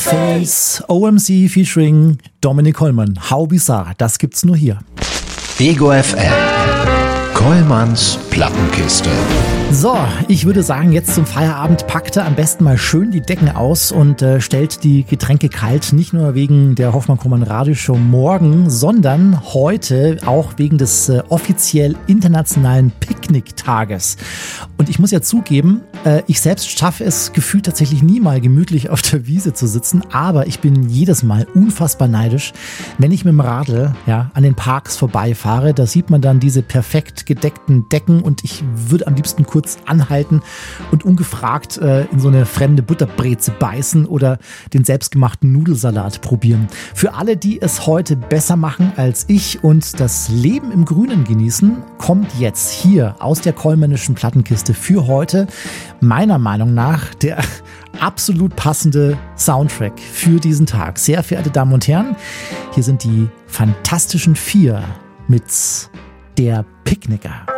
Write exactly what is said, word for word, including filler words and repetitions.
Face, O M C featuring Dominic Kollmann. How bizarre, das gibt's nur hier. Ego F M. Kollmanns Plattenkiste. So, ich würde sagen, jetzt zum Feierabend packt er am besten mal schön die Decken aus und äh, stellt die Getränke kalt. Nicht nur wegen der Hoffmann-Kollmann-Radioshow morgen, sondern heute auch wegen des äh, offiziell internationalen Picknicktages. Und ich muss ja zugeben, äh, ich selbst schaffe es gefühlt tatsächlich nie mal gemütlich auf der Wiese zu sitzen, aber ich bin jedes Mal unfassbar neidisch, wenn ich mit dem Radl ja, an den Parks vorbeifahre. Da sieht man dann diese perfekt gedeckten Decken und ich würde am liebsten kurz anhalten und ungefragt äh, in so eine fremde Butterbreze beißen oder den selbstgemachten Nudelsalat probieren. Für alle, die es heute besser machen als ich und das Leben im Grünen genießen, kommt jetzt hier aus der Kollmännischen Plattenkiste für heute meiner Meinung nach der absolut passende Soundtrack für diesen Tag. Sehr verehrte Damen und Herren, hier sind die Fantastischen Vier mit Der Picknicker.